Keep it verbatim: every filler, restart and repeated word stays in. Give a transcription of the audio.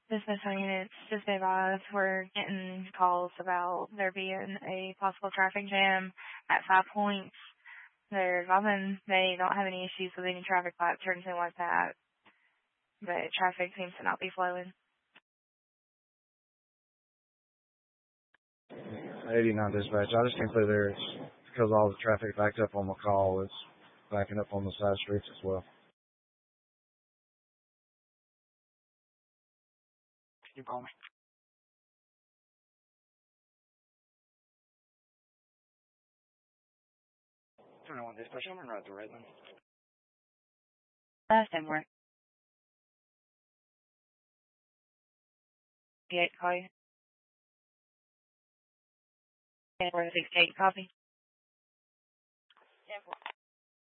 Business units just advised we're getting calls about there being a possible traffic jam at Five Points. They're advising they don't have any issues with any traffic lights or anything like that, but traffic seems to not be flowing. eighty-nine dispatch. I just came through there. It's because all the traffic backed up on the call. It's backing up on the side streets as well. Can you call me? I don't want dispatch. I'm gonna ride the Redland. Last time work. Get call you. Yeah, four six eight copy. Yeah,